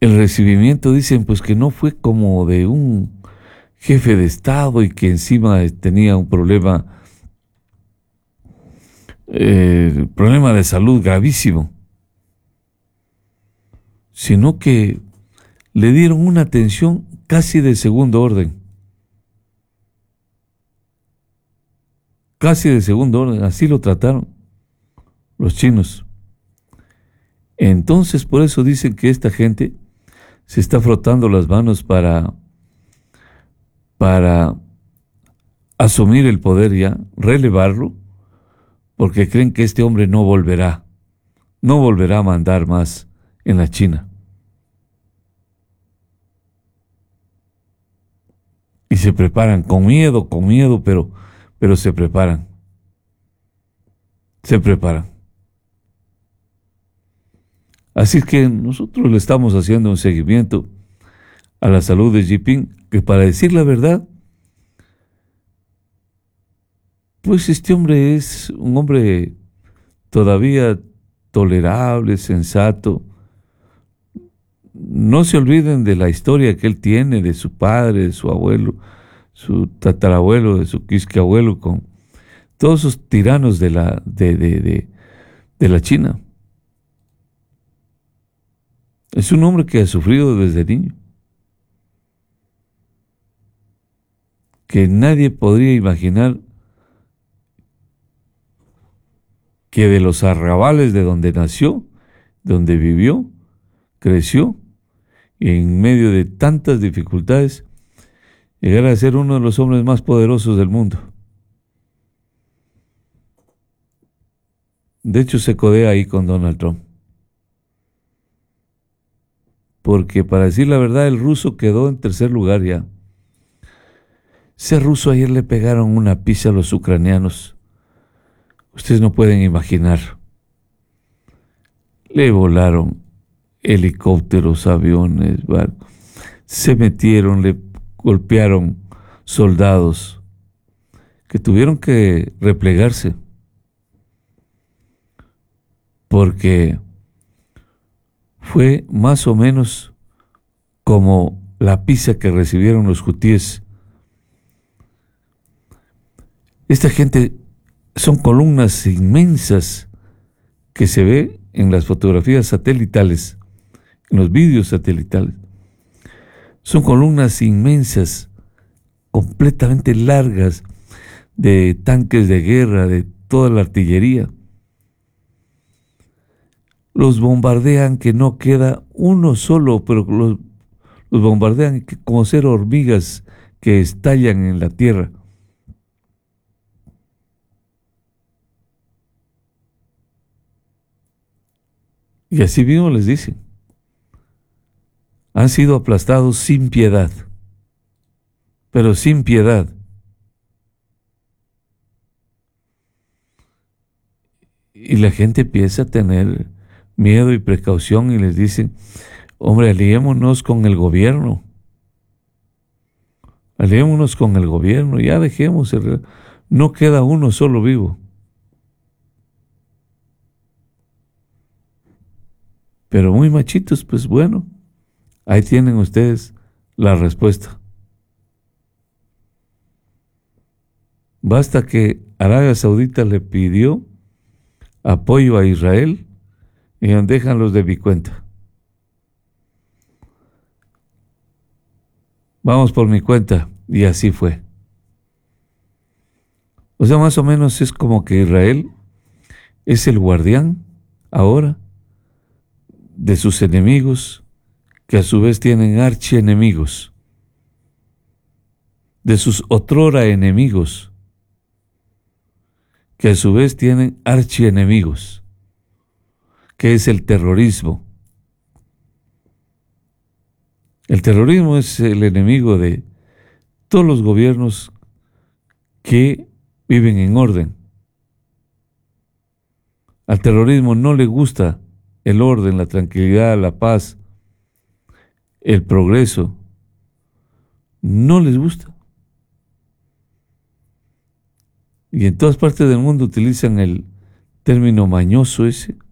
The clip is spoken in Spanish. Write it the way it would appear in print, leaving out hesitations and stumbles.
el recibimiento dicen pues que no fue como de un jefe de Estado y que encima tenía un problema de salud gravísimo, sino que le dieron una atención casi de segundo orden. Casi de segundo orden, así lo trataron los chinos. Entonces, por eso dicen que esta gente se está frotando las manos para asumir el poder ya, relevarlo, porque creen que este hombre no volverá a mandar más en la China. Y se preparan con miedo, pero se preparan. Así que nosotros le estamos haciendo un seguimiento a la salud de Xi Jinping, que para decir la verdad, pues este hombre es un hombre todavía tolerable, sensato. No se olviden de la historia que él tiene, de su padre, de su abuelo, su tatarabuelo, de su quisqueabuelo, con todos esos tiranos de la China. Es un hombre que ha sufrido desde niño, que nadie podría imaginar que de los arrabales de donde nació, donde vivió, creció, y en medio de tantas dificultades, llegara a ser uno de los hombres más poderosos del mundo. De hecho, se codea ahí con Donald Trump. Porque para decir la verdad, el ruso quedó en tercer lugar ya. Ese ruso ayer le pegaron una pizza a los ucranianos. Ustedes no pueden imaginar. Le volaron helicópteros, aviones, barcos. Se metieron, le golpearon soldados que tuvieron que replegarse. Porque fue más o menos como la pizza que recibieron los hutíes. Esta gente son columnas inmensas que se ve en las fotografías satelitales, en los vídeos satelitales. Son columnas inmensas, completamente largas, de tanques de guerra, de toda la artillería. Los bombardean que no queda uno solo, pero los bombardean como ser hormigas que estallan en la tierra. Y así mismo les dicen, han sido aplastados sin piedad, pero sin piedad. Y la gente empieza a tener miedo y precaución y les dicen, hombre, aliémonos con el gobierno. Aliémonos con el gobierno, ya dejemos, no queda uno solo vivo. Pero muy machitos, pues bueno, ahí tienen ustedes la respuesta. Basta que Arabia Saudita le pidió apoyo a Israel y déjanlos de mi cuenta. Vamos por mi cuenta, y así fue. O sea, más o menos es como que Israel es el guardián ahora de sus enemigos, que a su vez tienen archienemigos, de sus otrora enemigos, que a su vez tienen archienemigos, que es el terrorismo. El terrorismo es el enemigo de todos los gobiernos que viven en orden. Al terrorismo no le gusta el orden, la tranquilidad, la paz, el progreso. No les gusta. Y en todas partes del mundo utilizan el término mañoso ese